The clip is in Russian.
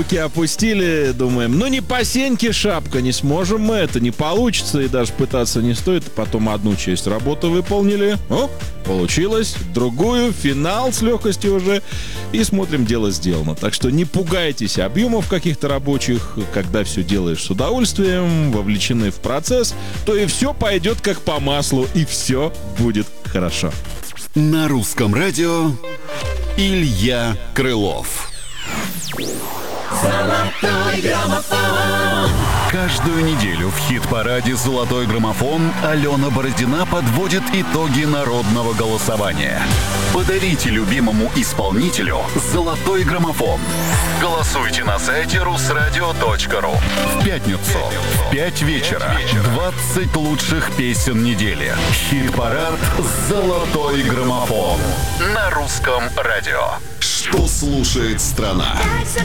Руки опустили, думаем, ну не по сеньке шапка, не сможем мы, это не получится, и даже пытаться не стоит. Потом одну часть работы выполнили, получилось, другую, финал с легкостью уже, и смотрим, дело сделано. Так что не пугайтесь объемов каких-то рабочих, когда все делаешь с удовольствием, вовлечены в процесс, то и все пойдет как по маслу, и все будет хорошо. На русском радио Илья Крылов. Золотой граммофон. Каждую неделю в хит-параде «Золотой граммофон» Алена Бороздина подводит итоги народного голосования. Подарите любимому исполнителю «Золотой граммофон». Голосуйте на сайте rusradio.ru. В пятницу в 5 вечера 20 лучших песен недели. Хит-парад «Золотой граммофон» на русском радио. Что слушает страна?